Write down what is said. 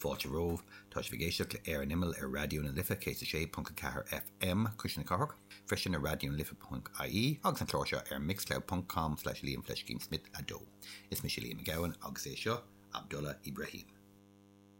fáilte róh tá vigéisteach le ar an imil ar radio na lifa cé sé.4 FM cusna carach, freisin na radio na lifa.ie agus an chlóise ar mixcloud.com/Liam Fleshkin Smith a dó. Is me sé Liam McGowan agus é seo Abdullah Ibrahim.